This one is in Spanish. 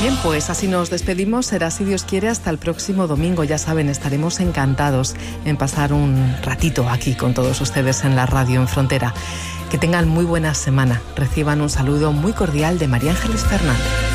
Bien, pues así nos despedimos. Será, si Dios quiere, hasta el próximo domingo. Ya saben, estaremos encantados en pasar un ratito aquí con todos ustedes en la radio en Frontera. Que tengan muy buena semana. Reciban un saludo muy cordial de María Ángeles Fernández.